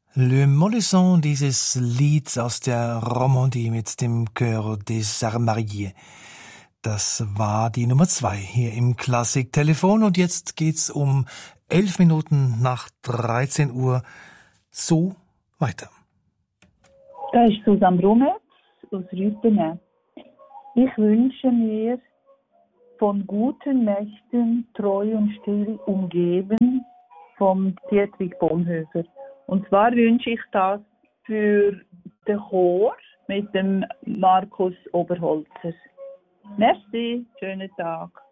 Le Molisson, dieses Lied aus der Romandie mit dem Chœur des Armariés. Das war die Nummer 2 hier im Klassik-Telefon und jetzt geht's um 11 Minuten nach 13 Uhr so weiter. Da ist Susanne Brumetz aus Rütenen. Ich wünsche mir von guten Mächten treu und still umgeben von Dietrich Bonhoeffer. Und zwar wünsche ich das für den Chor mit dem Markus Oberholzer. Merci, schönen Tag.